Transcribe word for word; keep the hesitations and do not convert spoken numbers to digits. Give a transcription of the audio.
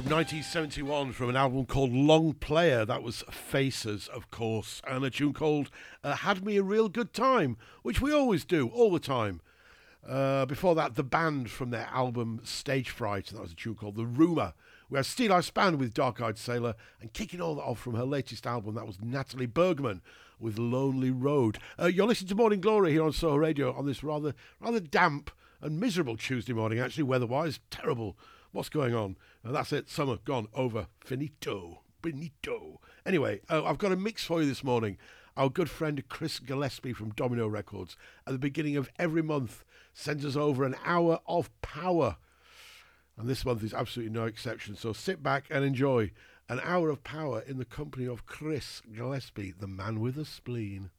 nineteen seventy-one from an album called Long Player. That was Faces, of course, and a tune called uh, Had Me a Real Good Time, which we always do, all the time. Uh, before that, The Band from their album Stage Fright, and that was a tune called The Rumour. We had Steel Ice Band with Dark Eyed Sailor, and kicking all that off from her latest album, that was Natalie Bergman with Lonely Road. Uh, you're listening to Morning Glory here on Soho Radio on this rather rather damp and miserable Tuesday morning, actually, weather-wise. Terrible. What's going on? Uh, that's it. Summer gone over. Finito. Finito. Anyway, uh, I've got a mix for you this morning. Our good friend Chris Gillespie from Domino Records, at the beginning of every month, sends us over an hour of power. And this month is absolutely no exception. So sit back and enjoy an hour of power in the company of Chris Gillespie, the man with a spleen.